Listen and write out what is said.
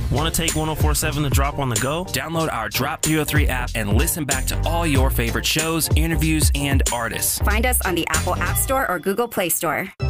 Want to take 1047 to drop on the go? Download our Drop 303 app and listen back to all your favorite shows, interviews, and artists. Find us on the Apple App Store or Google Play Store.